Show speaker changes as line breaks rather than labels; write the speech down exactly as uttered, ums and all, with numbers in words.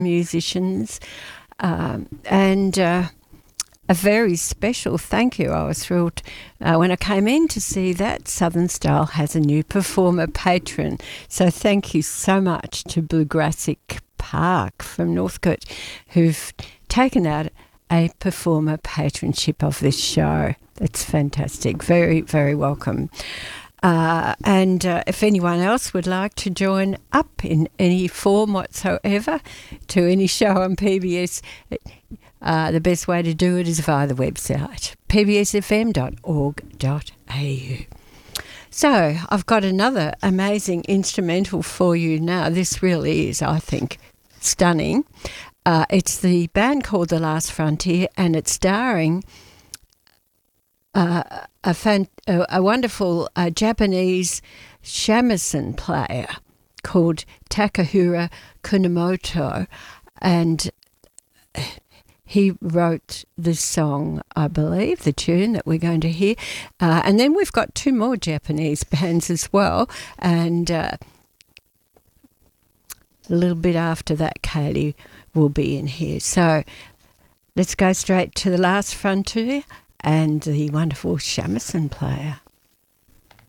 musicians, um, and uh, a very special thank you. I was thrilled uh, when I came in to see that Southern Style has a new performer patron. So thank you so much to Bluegrassic Park from Northcote, who've taken out a performer patronship of this show. It's fantastic. Very, very welcome. Uh, and uh, if anyone else would like to join up in any form whatsoever to any show on P B S, uh, the best way to do it is via the website, p b s f m dot org dot a u. So I've got another amazing instrumental for you now. This really is, I think, stunning. Uh, it's the band called The Last Frontier, and it's starring uh, a, fan, a, a wonderful uh, Japanese shamisen player called Takahura Kunamoto, and he wrote this song, I believe, the tune that we're going to hear. Uh, and then we've got two more Japanese bands as well, and uh, a little bit after that, Kaylee will be in here. So let's go straight to The Last Frontier and the wonderful shamisen player.